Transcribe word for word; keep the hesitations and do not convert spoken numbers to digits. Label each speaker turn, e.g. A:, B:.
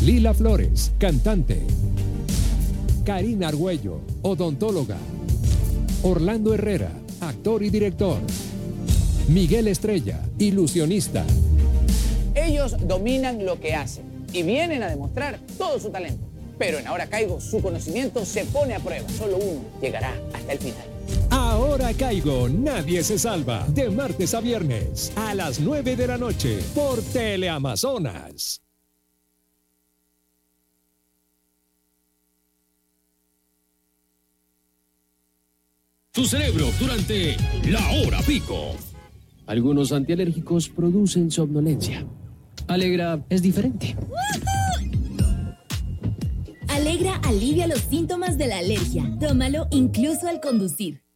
A: Lila Flores, cantante. Karina Argüello, odontóloga. Orlando Herrera, actor y director. Miguel Estrella, ilusionista.
B: Ellos dominan lo que hacen y vienen a demostrar todo su talento. Pero en Ahora Caigo, su conocimiento se pone a prueba. Solo uno llegará hasta el final.
A: Ahora Caigo, nadie se salva. De martes a viernes, a las nueve de la noche, por Teleamazonas.
C: Tu cerebro durante la hora pico.
D: Algunos antialérgicos producen somnolencia. Alegra es diferente.
E: Alegra alivia los síntomas de la alergia. Tómalo incluso al conducir.